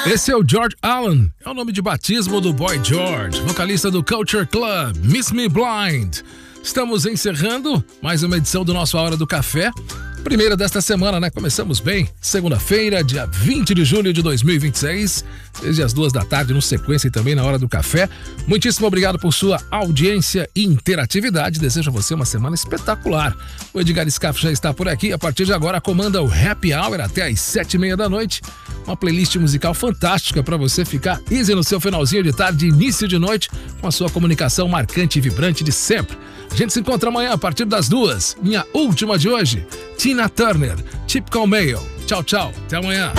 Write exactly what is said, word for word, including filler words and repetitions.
Esse é o George Allen, é o nome de batismo do Boy George, vocalista do Culture Club, Miss Me Blind. Estamos encerrando mais uma edição do nosso A Hora do Café. Primeira desta semana, né? Começamos bem. Segunda-feira, dia vinte de julho de dois mil e vinte e seis, desde as duas da tarde, no Sequência e também na Hora do Café. Muitíssimo obrigado por sua audiência e interatividade. Desejo a você uma semana espetacular. O Edgar Scaff já está por aqui. A partir de agora, comanda o Happy Hour até às sete e meia da noite. Uma playlist musical fantástica para você ficar easy no seu finalzinho de tarde, início de noite, com a sua comunicação marcante e vibrante de sempre. A gente se encontra amanhã a partir das duas. Minha última de hoje, Tina Turner, Typical Male. Tchau, tchau. Até amanhã.